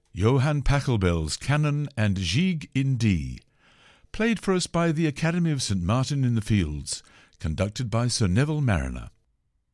Johann Pachelbel's Canon and Gigue in D, played for us by the Academy of St. Martin in the Fields, conducted by Sir Neville Mariner.